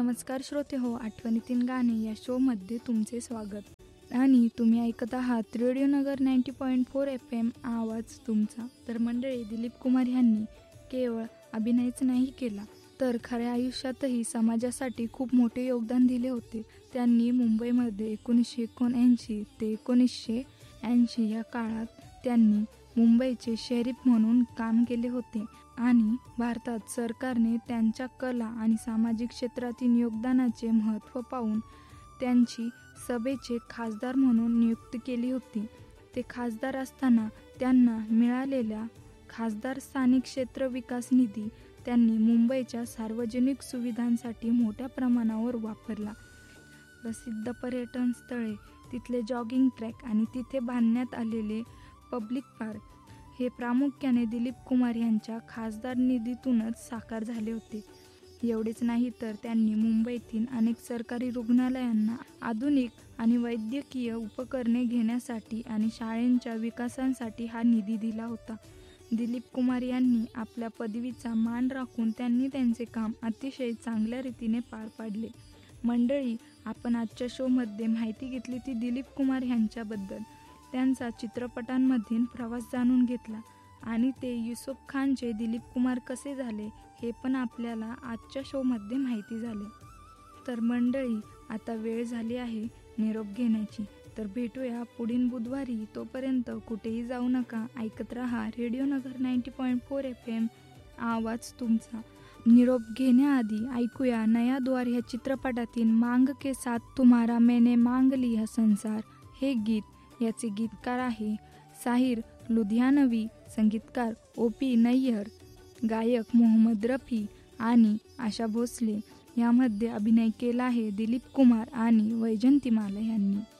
नमस्कार श्रोते हो, आठवणीतील गाणे या शोमध्ये तुमचे स्वागत आणि तुम्ही ऐकत आहात रेडिओ नगर 90.4 FM आवाज तुमचा. तर मंडळी, दिलीप कुमार यांनी केवळ अभिनयच नाही केला तर खऱ्या आयुष्यातही समाजासाठी खूप मोठे योगदान दिले होते. त्यांनी मुंबईमध्ये 1979 ते 1980 या काळात त्यांनी मुंबईचे शरीफ म्हणून काम केले होते आणि भारतात सरकारने त्यांच्या कला आणि सामाजिक क्षेत्रातील योगदानाचे महत्त्व पाहून त्यांची सभेचे खासदार म्हणून नियुक्ती केली होती. ते खासदार असताना त्यांना मिळालेल्या खासदार स्थानिक क्षेत्र विकास निधी त्यांनी मुंबईच्या सार्वजनिक सुविधांसाठी मोठ्या प्रमाणावर वापरला. प्रसिद्ध पर्यटन स्थळे, तिथले जॉगिंग ट्रॅक आणि तिथे बांधण्यात आलेले पब्लिक पार्क हे प्रामुख्याने दिलीप कुमार यांच्या खासदार निधीतूनच साकार झाले होते. एवढेच नाही तर त्यांनी मुंबईतील अनेक सरकारी रुग्णालयांना आधुनिक आणि वैद्यकीय उपकरणे घेण्यासाठी आणि शाळांच्या विकासासाठी हा निधी दिला होता. दिलीप कुमार यांनी आपल्या पदवीचा मान राखून त्यांनी त्यांचे काम अतिशय चांगल्या रीतीने पार पाडले. मंडळी, आपण आजच्या शोमध्ये माहिती घेतली ती दिलीप कुमार यांच्याबद्दल. त्यांचा चित्रपटांमधील प्रवास जाणून घेतला आणि ते युसुफ खानचे दिलीप कुमार कसे झाले हे पण आपल्याला आजच्या शोमध्ये माहिती झाले. तर मंडळी, आता वेळ झाली आहे निरोप घेण्याची. तर भेटूया पुढील बुधवारी. तोपर्यंत कुठेही जाऊ नका, ऐकत रहा रेडिओ नगर 90.4 FM आवाज तुमचा. निरोप घेण्याआधी ऐकूया नया द्वार ह्या चित्रपटातील मांग के साथ तुम्हारा मैंने मांग लिया संसार हे गीत. याचे गीतकार आहे साहिर लुधियानवी, संगीतकार OP नय्यर, गायक मोहम्मद रफी आणि आशा भोसले. यामध्ये अभिनय केला आहे दिलीप कुमार आणि वैजंती माला यांनी.